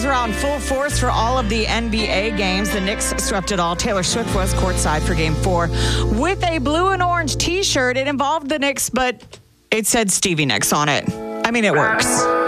Crowds were on full force for all of the NBA games. The Knicks swept it all. Taylor Swift was courtside for Game 4 with a blue and orange T-shirt. It involved the Knicks, but it said Stevie Nicks on it. I mean, it works.